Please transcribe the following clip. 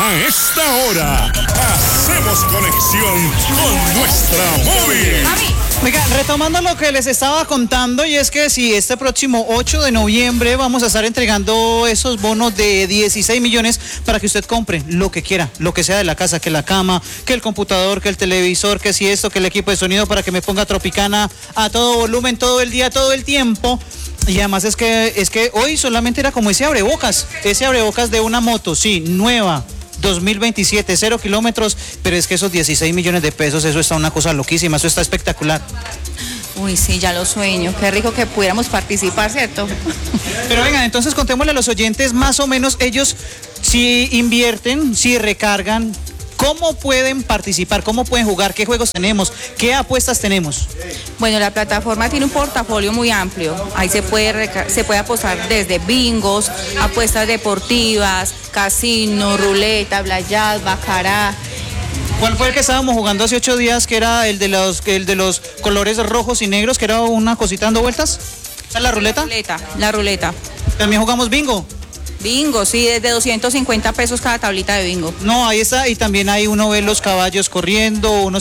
A esta hora, hacemos conexión con nuestra móvil. Oiga, retomando lo que les estaba contando, y es que si este próximo 8 de noviembre vamos a estar entregando esos bonos de 16 millones para que usted compre lo que quiera, lo que sea de la casa, que la cama, que el computador, que el televisor, que si esto, que el equipo de sonido para que me ponga Tropicana a todo volumen, todo el día, todo el tiempo. Y además es que hoy solamente era como ese abrebocas de una moto, sí, nueva. 2027, 0 kilómetros, pero es que esos 16 millones de pesos, eso está una cosa loquísima, eso está espectacular. Uy, sí, ya lo sueño, qué rico que pudiéramos participar, ¿cierto? Pero venga, entonces contémosle a los oyentes más o menos ellos si invierten, si recargan, ¿cómo pueden participar? ¿Cómo pueden jugar? ¿Qué juegos tenemos? ¿Qué apuestas tenemos? Bueno, la plataforma tiene un portafolio muy amplio. Ahí se puede apostar desde bingos, apuestas deportivas, casino, ruleta, blayad, baccarat. ¿Cuál fue el que estábamos jugando hace 8 días, que era el de los colores rojos y negros, que era una cosita dando vueltas? ¿Es la ruleta? La ruleta. También jugamos bingo. Bingo, sí, desde 250 pesos cada tablita de bingo. No, ahí está, y también hay uno ve los caballos corriendo, uno